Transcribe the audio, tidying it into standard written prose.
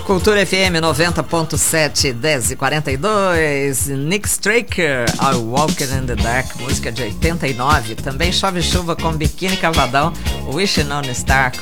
Cultura FM 90.7, 10h42. Nick Straker, I Walking in the Dark, música de 89. Também Chove Chuva com Biquíni Cavadão, Wishing on a Star